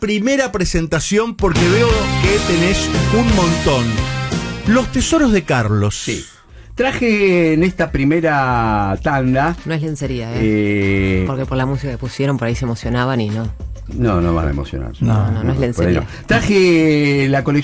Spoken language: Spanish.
primera presentación porque veo que tenés un montón. Los tesoros de Carlos. Sí. Traje en esta primera tanda. No es lencería, porque por la música que pusieron por ahí se emocionaban y no. No van a emocionarse. No es lencería. Traje la colección